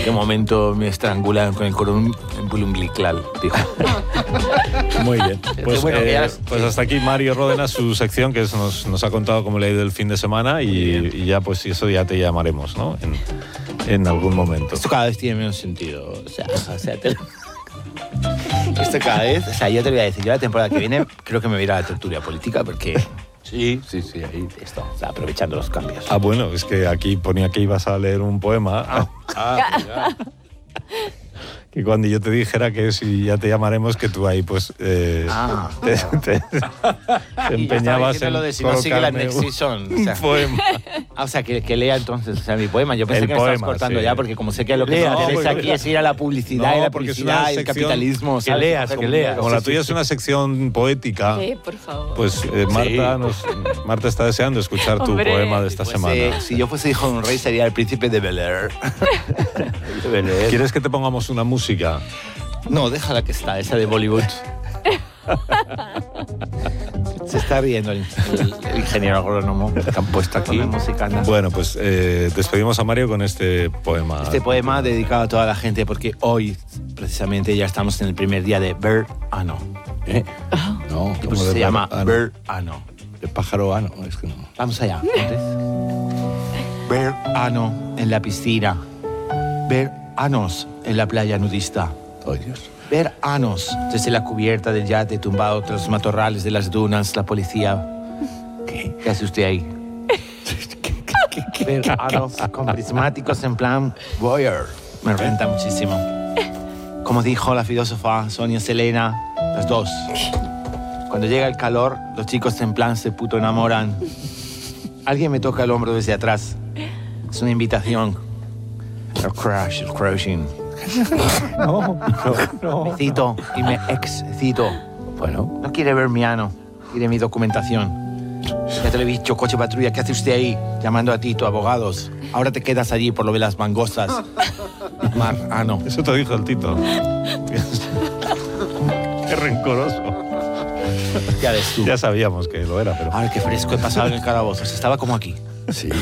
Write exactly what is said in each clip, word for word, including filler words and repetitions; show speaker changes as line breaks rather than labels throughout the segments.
qué momento me estrangulan con el cordón umbilical, dijo.
Muy bien. Pues,
bueno,
eh,
ya-
pues hasta aquí Mario Ródenas, su sección, que es- nos, nos ha contado cómo le ha ido el fin de semana y, y ya pues eso ya te llamaremos, ¿no? En, en algún momento.
Esto cada vez tiene menos sentido. O sea, o sea te lo- Esto cada vez... O sea, yo te voy a decir, yo la temporada que viene creo que me voy a ir a la tertulia política porque...
Sí, sí, sí, ahí.
Esto, o sea, aprovechando los cambios.
Ah, bueno, es que aquí ponía que ibas a leer un poema.
Ah, mira.
Que cuando yo te dijera que si ya te llamaremos, que tú ahí pues eh,
Ah.
te, te- te empeñabas en
lo de si no sigue la
colocarme
next
un-
season. O
un
sea,
poema.
ah, o sea, que, que lea entonces o sea, mi poema. Yo pensé
El
que me estabas
poema,
cortando
sí.
ya, porque como sé que lo que
Lea,
me
no,
interesa
porque-
aquí es ir a la publicidad
No,
y la
porque es
publicidad
una
y el
sección
capitalismo.
que
¿sabes?
leas,
Coger
que
un-
leas.
Como la tuya es una sección poética,
Sí, por favor.
pues eh, Marta,
Sí.
nos, Marta está deseando escuchar tu
Hombre.
poema de esta
Pues,
semana.
eh, si yo fuese hijo de un rey sería el príncipe de Bel Air.
¿Quieres que te pongamos una música?
No, déjala que está, esa de Bollywood. Se está riendo el, el- el ingeniero agrónomo que han puesto aquí.
Con la
música. anda.
Bueno, pues eh, despedimos a Mario con este poema.
Este poema dedicado a toda la gente porque hoy, precisamente, ya estamos en el primer día de verano.
¿Eh? No,
Y
como
pues
de
se llama
ano.
verano.
De pájaro ano, es que no.
Vamos allá. Verano en la piscina. Veranos en la playa nudista.
Oh, Dios.
Veranos desde la cubierta del yate tumbado tras los matorrales de las dunas, la policía. ¿Qué? ¿Qué hace usted ahí? Veranos con prismáticos en plan voyeur. Me renta muchísimo. Como dijo la filósofa Sonia Selena, las dos. Cuando llega el calor, los chicos en plan se puto enamoran. Alguien me toca el hombro desde atrás. Es una invitación. El crash, el crashing.
No, no,
Me cito y me excito.
Bueno,
No quiere ver mi ano, quiere mi documentación. Ya te lo he dicho, coche patrulla, ¿qué hace usted ahí? Llamando a ti, tu abogados. Ahora te quedas allí por lo de las mangostas. Mar, ano.
Eso te dijo el Tito. Qué rencoroso.
Ya ves tú.
Ya sabíamos que lo era, pero...
Ay, qué fresco he pasado en el calabozo. Estaba como aquí.
sí,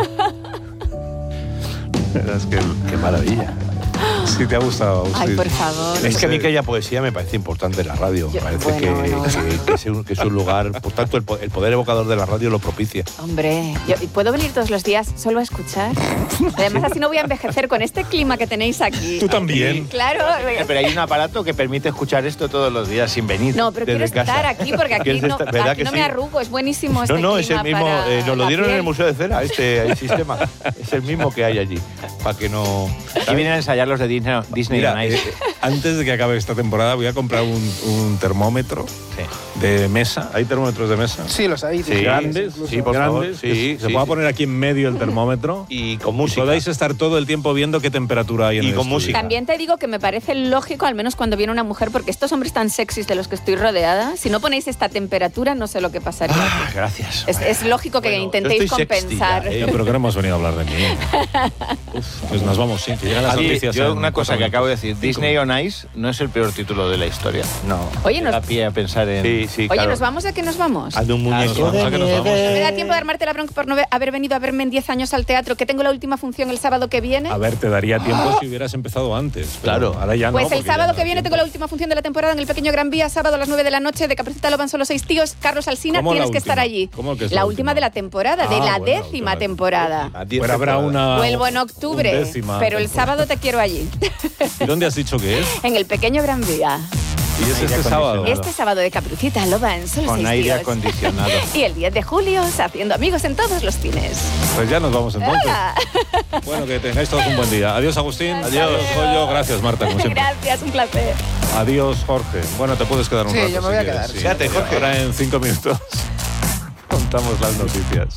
Es que
qué maravilla.
si te ha gustado.
Ay,
sí.
por favor.
Es que a mí que haya poesía me parece importante en la radio. Me
Yo-
parece
bueno,
que,
bueno.
que- que es un, que es un lugar, por tanto, el, po- el poder evocador de la radio lo propicia.
Hombre, yo, ¿puedo venir todos los días solo a escuchar? Además, así no voy a envejecer con este clima que tenéis aquí.
Tú también.
Claro.
Eh, Pero hay un aparato que permite escuchar esto todos los días sin venir.
No, pero quiero
desde
estar
casa.
aquí porque aquí
¿Quieres
no,
estar- verdad
aquí
que
no
sí?
me arrugo. Es buenísimo este
No, no, es el
clima
mismo,
para
eh, nos lo
la
dieron en el
piel.
Museo de Cera, este el sistema. Es el mismo que hay allí. Para que no.
Aquí vienen a ensayar los de Disney, Disney
Mira,
on Ice.
eh, antes de que acabe esta temporada voy a comprar un, un termómetro
Sí.
de mesa. ¿Hay termómetros de mesa?
Sí, los hay.
Sí,
Grandes,
sí, por favor,
grandes,
sí,
que se
sí,
pueda
sí.
poner aquí en medio el termómetro
Y con
y
música.
podáis estar todo el tiempo viendo qué temperatura hay en
Y
el
con
estudio.
música.
También te digo que me parece lógico, al menos cuando viene una mujer, porque estos hombres tan sexys de los que estoy rodeada, si no ponéis esta temperatura, no sé lo que pasaría.
Ah, gracias.
Es, es lógico que
Bueno,
intentéis
yo estoy sexy
compensar.
ya, ¿eh?
Ya, pero que no hemos venido a hablar de mí. Pues nos vamos, sí, que llegan las
Oye,
noticias.
yo
en
una cosa
cuatro
que acabo de
minutos.
decir, Disney on Ice no es el peor título de la historia.
No.
Oye, nos,
Da pie a pensar en...
Sí, sí,
oye
claro.
¿nos vamos a qué nos vamos?
Haz de un
Ah,
muñeco.
sí,
Vamos a que nos vamos.
¿Me da tiempo de armarte la bronca por no ve- haber venido a verme en diez años al teatro, que tengo la última función el sábado que viene?
A ver, te daría tiempo si hubieras empezado antes. pero
Claro.
Ahora ya no.
Pues el
porque ya
sábado
no
que
da
viene
tiempo.
tengo la última función de la temporada en el Pequeño Gran Vía, sábado a las nueve de la noche, de Caperucita lo van solo seis tíos. Carlos Alsina,
¿Cómo la
tienes que
última?
estar allí.
¿Cómo que es
la
la
última
última?
de la temporada, de
Ah,
la
bueno, la
décima
última.
temporada.
A diez
Pero habrá
temporadas.
una.
Vuelvo en octubre,
undécima
pero el
temporada.
sábado te quiero allí,
¿Y dónde has dicho que es?
en el Pequeño Gran Vía.
Y es
Aire
este sábado.
acondicionado.
Este sábado de Caperucita lo van solo
Con
seis
aire
tíos.
acondicionado.
Y el diez de julio, haciendo amigos en todos los cines.
Pues ya nos vamos entonces.
Ah,
Bueno, que tengáis todos un buen día. Adiós, Agustín.
Hasta
Adiós,
luego.
Goyo. Gracias, Marta, como siempre.
Gracias, un placer.
Adiós, Jorge. Bueno, te puedes quedar un
Sí,
rato.
yo me
si
voy a
quieres,
quedar.
sí.
Quédate, Jorge.
Ahora en cinco minutos contamos las noticias.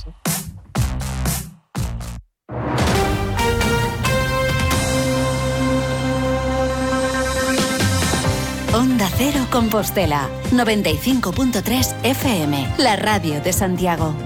Onda Cero Compostela, noventa y cinco punto tres F M, la radio de Santiago.